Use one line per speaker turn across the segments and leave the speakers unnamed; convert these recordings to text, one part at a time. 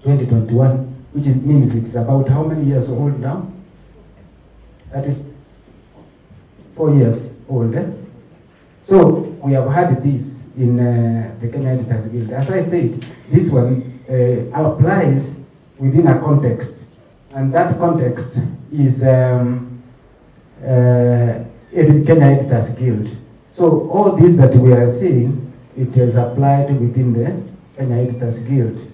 2021, which means it's about how many years old now? That is 4 years old. So we have had this in the Kenya Editors Guild. As I said, this one applies within a context, and that context is Kenya Editors Guild. So all this that we are seeing, it is applied within the Kenya Editors Guild.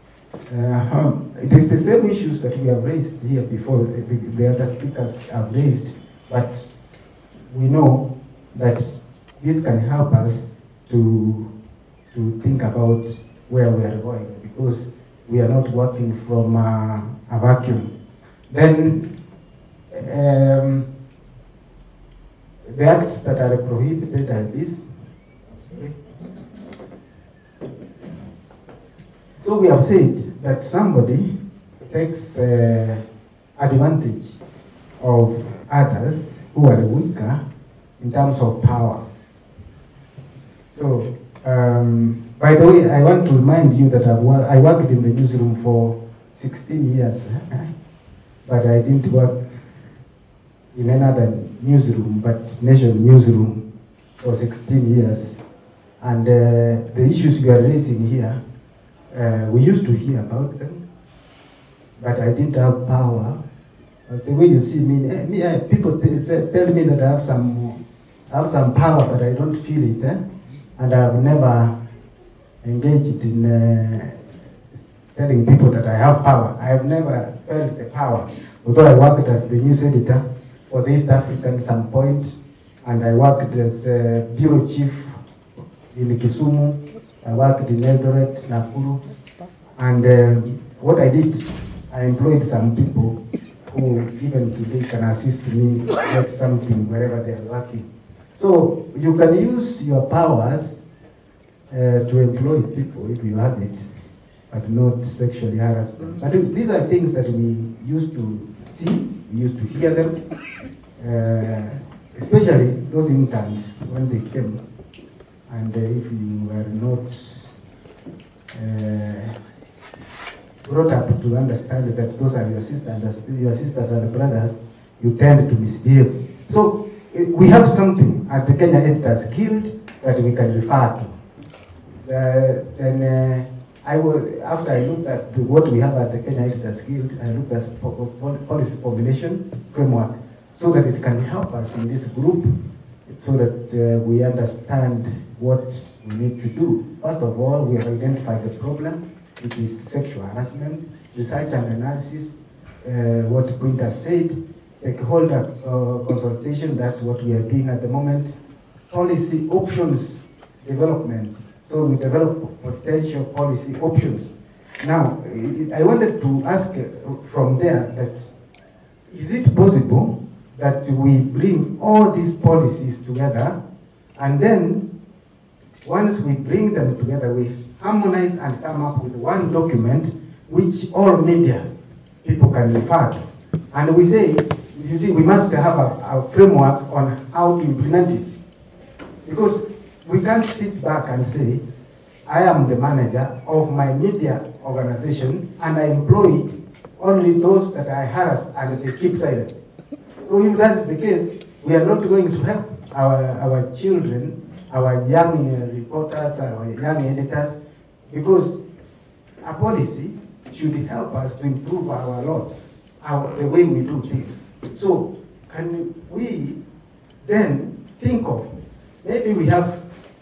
It is the same issues that we have raised here before, the other speakers have raised, but we know that this can help us to think about where we are going, because we are not working from a vacuum. Then the acts that are prohibited are this. So we have said that somebody takes advantage of others who are weaker in terms of power. So, by the way, I want to remind you that I worked in the newsroom for 16 years, but I didn't work in another newsroom, but Nation newsroom for 16 years. And the issues you are raising here, we used to hear about them, but I didn't have power. As the way you see me, people tell me that I have some power, but I don't feel it, and I have never engaged in telling people that I have power. I have never felt the power, although I worked as the news editor for the East African at some point, and I worked as bureau chief in Kisumu. I worked in Eldoret, Nakuru, and what I did, I employed some people who even today can assist me get something wherever they are working. So you can use your powers to employ people if you have it, but not sexually harass them. But these are things that we used to see, we used to hear them, especially those interns when they came. And if you were not brought up to understand that those are your sisters and brothers, you tend to misbehave. So we have something at the Kenya Editors Guild that we can refer to. After I looked at what we have at the Kenya Editors Guild, I looked at policy formulation framework so that it can help us in this group, so that we understand what we need to do. First of all, we have identified the problem, which is sexual harassment, research and analysis, what Quinta said, stakeholder consultation, that's what we are doing at the moment, policy options development. So we develop potential policy options. Now, I wanted to ask from there that, is it possible that we bring all these policies together, and then once we bring them together, we harmonize and come up with one document which all media people can refer to. And we say, you see, we must have a framework on how to implement it. Because we can't sit back and say, I am the manager of my media organization and I employ only those that I harass and they keep silent. So if that is the case, we are not going to help our children, our young reporters, our young editors, because a policy should help us to improve our lot, the way we do things. So can we then think of, maybe we have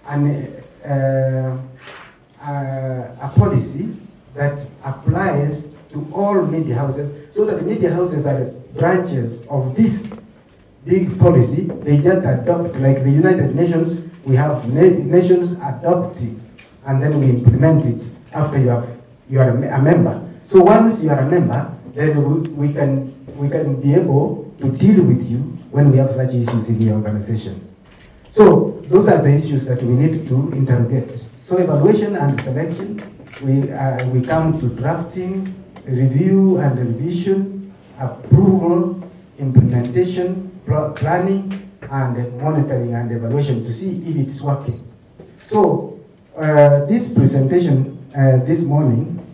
a policy that applies to all media houses, so that media houses are branches of this big policy. They just adopt, like the United Nations, we have nations adopting, and then we implement it after you are a member. So once you are a member, then we can be able to deal with you when we have such issues in your organization. So those are the issues that we need to interrogate. So evaluation and selection, we come to drafting, review and revision, approval, implementation, planning, and monitoring and evaluation to see if it's working. So this presentation this morning